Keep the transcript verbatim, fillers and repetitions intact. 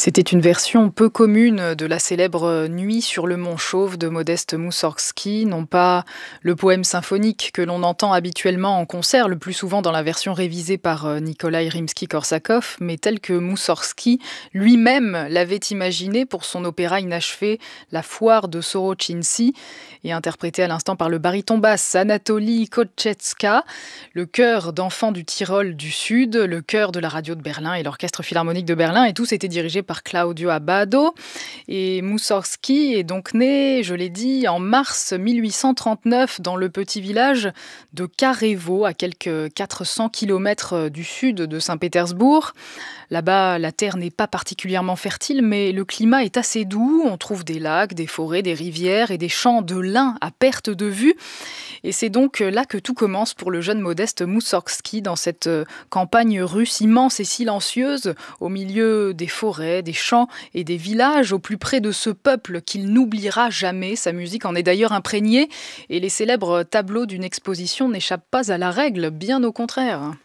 C'était une version peu commune de la célèbre Nuit sur le mont Chauve de Modeste Moussorgsky, non pas le poème symphonique que l'on entend habituellement en concert, le plus souvent dans la version révisée par euh, Nikolaï Rimsky-Korsakov, mais tel que Moussorgsky lui-même l'avait imaginé pour son opéra inachevé La Foire de Sorochintsy, et interprété à l'instant par le baryton basse Anatoly Kotchetska, le chœur d'enfants du Tyrol du Sud, le chœur de la radio de Berlin et l'orchestre philharmonique de Berlin, et tous étaient dirigés par Claudio Abbado. Et Moussorgsky est donc né, je l'ai dit, en mars mille huit cent trente-neuf dans le petit village de Karevo, à quelques quatre cents kilomètres du sud de Saint-Pétersbourg. Là-bas, la terre n'est pas particulièrement fertile, mais le climat est assez doux. On trouve des lacs, des forêts, des rivières et des champs de lin à perte de vue. Et c'est donc là que tout commence pour le jeune Modeste Moussorgsky, dans cette campagne russe immense et silencieuse, au milieu des forêts, des champs et des villages, au plus près de ce peuple qu'il n'oubliera jamais. Sa musique en est d'ailleurs imprégnée, et les célèbres tableaux d'une exposition n'échappent pas à la règle, bien au contraire.